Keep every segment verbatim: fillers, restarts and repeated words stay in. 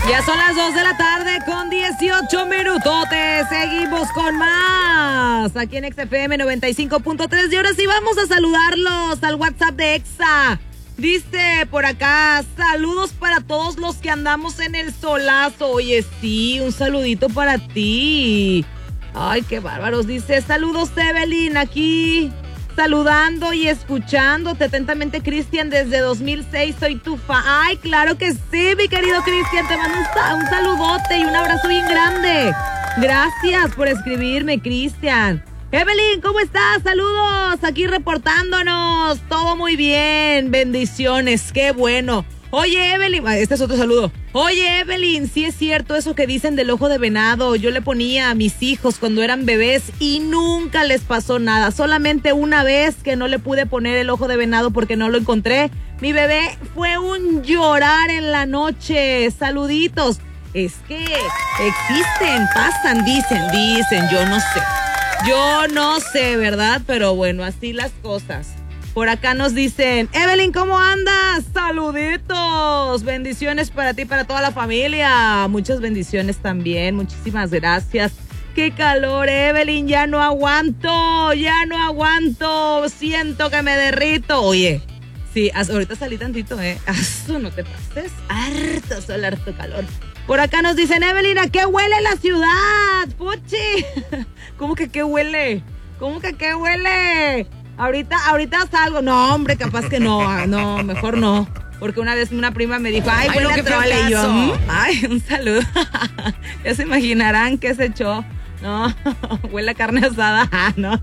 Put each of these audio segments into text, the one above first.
Ya son las dos de la tarde con dieciocho minutotes. Seguimos con más aquí en X F M noventa y cinco punto tres. Y ahora sí vamos a saludarlos al WhatsApp de Exa. Dice por acá, saludos para todos los que andamos en el solazo. Oye, sí, un saludito para ti. Ay, qué bárbaros. Dice, saludos Evelyn, aquí saludando y escuchándote atentamente, Cristian, desde dos mil seis, soy tu fan. Ay, claro que sí, mi querido Cristian, te mando un, un saludote y un abrazo bien grande. Gracias por escribirme, Cristian. Evelyn, ¿cómo estás? Saludos, aquí reportándonos, todo muy bien, bendiciones, qué bueno. Oye, Evelyn, este es otro saludo. Oye, Evelyn, sí es cierto eso que dicen del ojo de venado. Yo le ponía a mis hijos cuando eran bebés y nunca les pasó nada. Solamente una vez que no le pude poner el ojo de venado porque no lo encontré. Mi bebé fue un llorar en la noche. Saluditos. Es que existen, pasan, dicen, dicen, yo no sé. Yo no sé, ¿verdad? Pero bueno, así las cosas. Por acá nos dicen, Evelyn, ¿cómo andas? Saluditos, bendiciones para ti y para toda la familia. Muchas bendiciones también, muchísimas gracias. Qué calor, Evelyn, ya no aguanto, ya no aguanto, siento que me derrito. Oye, sí, ahorita salí tantito, ¿eh? Asu, no te pases, harto sol, harto calor. Por acá nos dicen, Evelyn, ¿a qué huele la ciudad? Puchi, ¿cómo que qué huele? ¿Cómo que qué huele? Ahorita, ahorita salgo. No, hombre, capaz que no, no, mejor no. Porque una vez una prima me dijo, ay, huele a trole. Y yo, ¿Mm? Ay, un saludo. Ya se imaginarán qué se echó. No, huele a carne asada. No,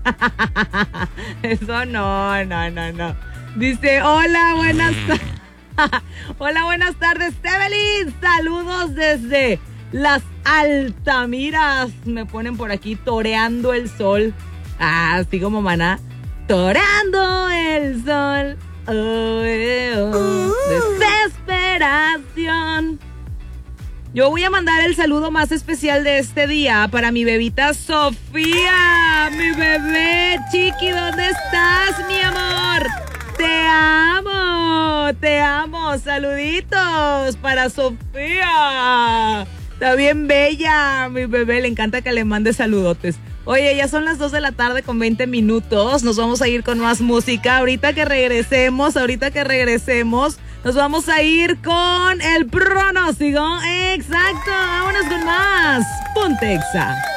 eso no, no, no, no. Dice, hola, buenas tardes. Hola, buenas tardes, Evelyn. Saludos desde Las Altamiras. Me ponen por aquí toreando el sol. Ah, así como Maná. Torando el sol, oh, eh, oh. Uh. Desesperación. Yo voy a mandar el saludo más especial de este día para mi bebita Sofía. Mi bebé, Chiqui, ¿dónde estás, mi amor? Te amo, te amo. Saluditos para Sofía. Está bien bella, mi bebé. Le encanta que le mande saludotes. Oye, ya son las dos de la tarde con veinte minutos. Nos vamos a ir con más música. Ahorita que regresemos, ahorita que regresemos, nos vamos a ir con el pronóstico exacto. Vámonos con más. Ponte Exa.